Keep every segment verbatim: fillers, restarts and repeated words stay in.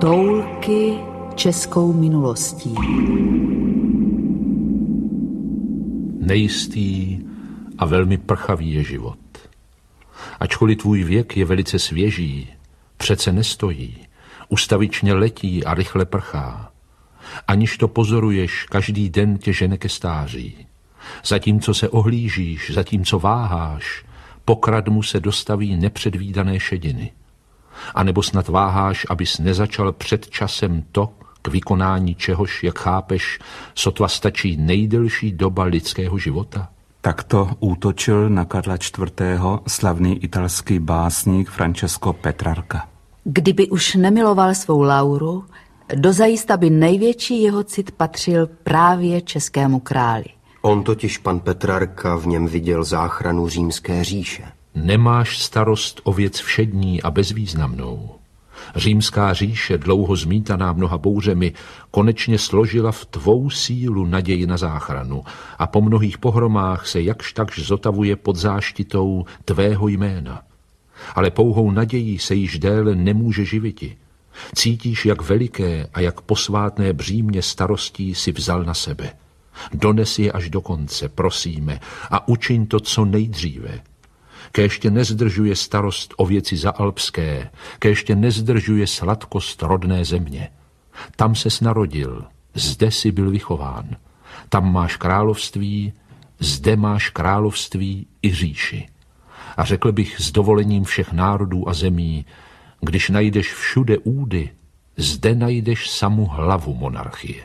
Toulky českou minulostí. Nejistý a velmi prchavý je život. Ačkoliv tvůj věk je velice svěží, přece nestojí, ustavičně letí a rychle prchá. Aniž to pozoruješ, každý den tě žene ke stáří. Zatímco se ohlížíš, zatímco váháš, po kradmu se dostaví nepředvídané šediny. A nebo snad váháš, abys nezačal před časem to, k vykonání čehož, jak chápeš, sotva stačí nejdelší doba lidského života? Takto útočil na Karla čtvrtého slavný italský básník Francesco Petrarca. Kdyby už nemiloval svou Lauru, dozajista by největší jeho cit patřil právě českému králi. On totiž, pan Petrarca, v něm viděl záchranu římské říše. Nemáš starost o věc všední a bezvýznamnou. Římská říše, dlouho zmítaná mnoha bouřemi, konečně složila v tvou sílu naději na záchranu a po mnohých pohromách se jakž takž zotavuje pod záštitou tvého jména. Ale pouhou nadějí se již déle nemůže živiti. Cítíš, jak veliké a jak posvátné břímě starostí si vzal na sebe. Dones je až do konce, prosíme, a učiň to co nejdříve. Kéž tě nezdržuje starost o věci zaalpské, kéž tě nezdržuje sladkost rodné země. Tam ses narodil, zde si byl vychován. Tam máš království, zde máš království i říši. A řekl bych s dovolením všech národů a zemí, když najdeš všude údy, zde najdeš samu hlavu monarchie.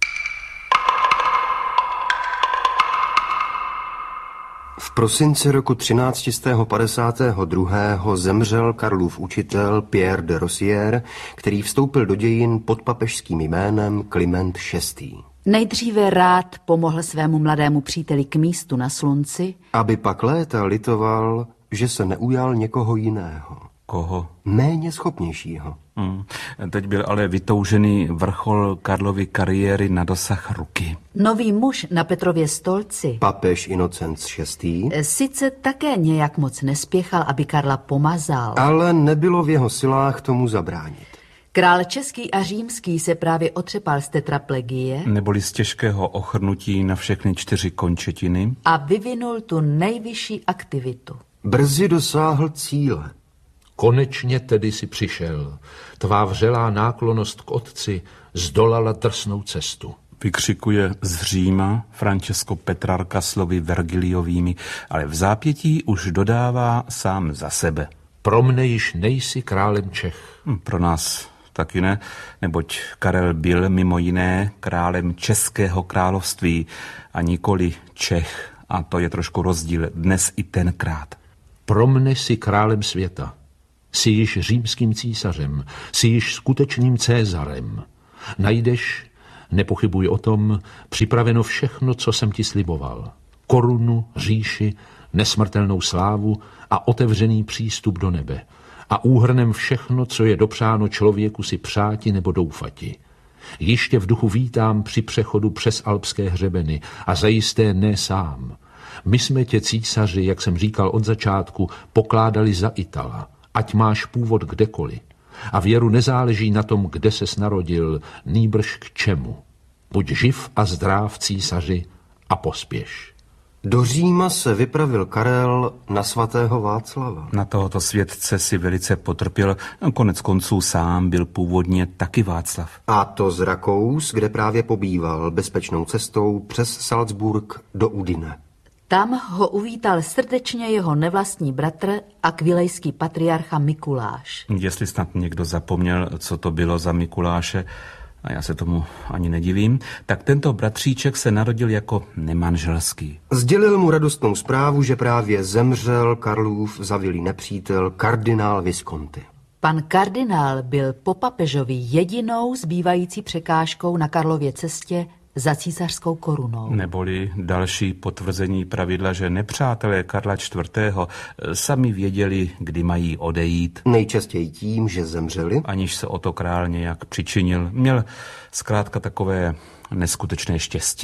V prosinci roku třináct set padesát dva zemřel Karlův učitel Pierre de Rosière, který vstoupil do dějin pod papežským jménem Kliment šestý. Nejdříve rád pomohl svému mladému příteli k místu na slunci, aby pak léta litoval, že se neujal někoho jiného. Koho? Méně schopnějšího. Hmm. Teď byl ale vytoužený vrchol Karlovy kariéry na dosah ruky. Nový muž na Petrově stolci, Papež Inocenc šestý. sice také nějak moc nespěchal, aby Karla pomazal. Ale nebylo v jeho silách tomu zabránit. Král český a římský se právě otřepal z tetraplegie Neboli z těžkého ochrnutí na všechny čtyři končetiny. a vyvinul tu nejvyšší aktivitu. Brzy dosáhl cíle. Konečně tedy si přišel. Tvá vřelá náklonost k otci zdolala drsnou cestu. Vykřikuje z Říma Francesco Petrarca slovy Vergiliovými, ale v zápětí už dodává sám za sebe. Pro mne již nejsi králem Čech. Pro nás taky ne, neboť Karel byl mimo jiné králem Českého království a nikoli Čech. A to je trošku rozdíl dnes i tenkrát. Pro mne si králem světa. Jsi již římským císařem, jsi již skutečným Césarem. Najdeš, nepochybuj o tom, připraveno všechno, co jsem ti sliboval. Korunu, říši, nesmrtelnou slávu a otevřený přístup do nebe. A úhrnem všechno, co je dopřáno člověku si přáti nebo doufati. Již tě v duchu vítám při přechodu přes alpské hřebeny a zajisté ne sám. My jsme tě, císaři, jak jsem říkal od začátku, pokládali za Itala. Ať máš původ kdekoliv. A věru nezáleží na tom, kde ses narodil, nýbrž k čemu. Buď živ a zdráv, císaři, a pospěš. Do Říma se vypravil Karel na svatého Václava. Na tohoto světce si velice potrpěl, konec konců sám byl původně taky Václav. A to z Rakous, kde právě pobýval bezpečnou cestou přes Salzburg do Udine. Tam ho uvítal srdečně jeho nevlastní bratr akvilejský patriarcha Mikuláš. Jestli snad někdo zapomněl, co to bylo za Mikuláše, a já se tomu ani nedivím, tak tento bratříček se narodil jako nemanželský. Sdělil mu radostnou zprávu, že právě zemřel Karlův zavilý nepřítel kardinál Visconti. Pan kardinál byl po papežovi jedinou zbývající překážkou na Karlově cestě za císařskou korunou. Neboli další potvrzení pravidla, že nepřátelé Karla čtvrtého sami věděli, kdy mají odejít. Nejčastěji tím, že zemřeli. Aniž se o to král nějak přičinil. Měl zkrátka takové neskutečné štěstí.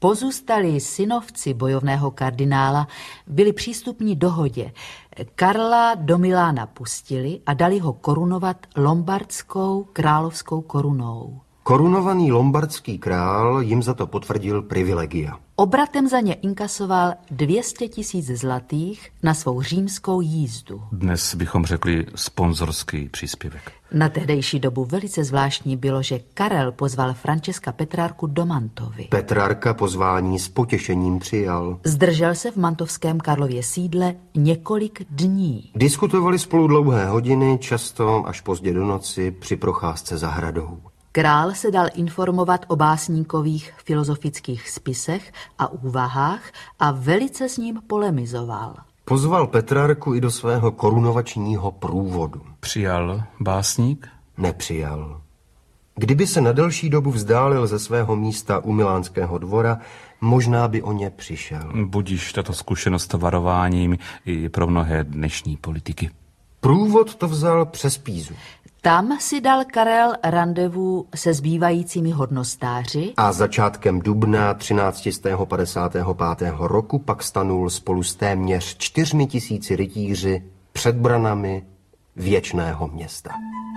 Pozůstalí synovci bojovného kardinála byli přístupní dohodě. Karla do Milána pustili a dali ho korunovat lombardskou královskou korunou. Korunovaný lombardský král jim za to potvrdil privilegia. Obratem za ně inkasoval dvě stě tisíc zlatých na svou římskou jízdu. Dnes bychom řekli sponzorský příspěvek. Na tehdejší dobu velice zvláštní bylo, že Karel pozval Františka Petrarku do Mantovy. Petrarka pozvání s potěšením přijal. Zdržel se v mantovském Karlově sídle několik dní. Diskutovali spolu dlouhé hodiny, často až pozdě do noci při procházce zahradou. Král se dal informovat o básníkových filozofických spisech a úvahách a velice s ním polemizoval. Pozval Petrarku i do svého korunovačního průvodu. Přijal básník? Nepřijal. Kdyby se na delší dobu vzdálil ze svého místa u milánského dvora, možná by o ně přišel. Budíš tato zkušenost varováním i pro mnohé dnešní politiky. Průvod to vzal přes Pízu. Tam si dal Karel randevu se zbývajícími hodnostáři a začátkem dubna třináct set padesát pět roku pak stanul spolu s téměř čtyřmi tisíci rytíři před branami věčného města.